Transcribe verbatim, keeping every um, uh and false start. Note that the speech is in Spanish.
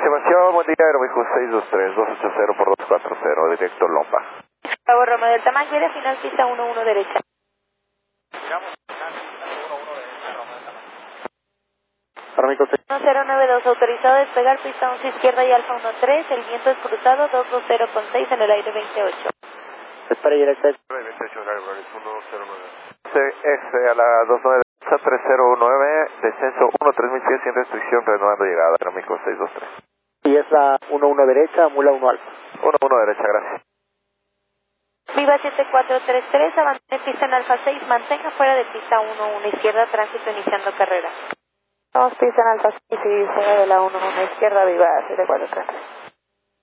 Aproximación, buen día, Aeroméxico seis dos tres, dos ocho cero por dos cuatro cero, directo Lomba. Bravo Roma Delta Mike, viene final pista uno uno derecha. uno cero nueve dos, autorizado a despegar pista once izquierda y Alfa uno tres, el viento es cruzado dos dos cero con seis en el aire veintiocho. Espera y directo. veintiocho, uno cero nueve. C S a la dos nueve, tres cero nueve, descenso uno tres mil pies sin restricción, renovando llegada, Aeroméxico seis dos tres. Y es la uno uno derecha, mula uno alfa. uno uno derecha, gracias. Viva siete cuatro tres tres, abandone pista en Alfa seis, mantenga fuera de pista uno uno izquierda, tránsito iniciando carrera. Vamos pista en Alfa seis y fuera de la uno uno izquierda, Viva siete cuatro tres tres.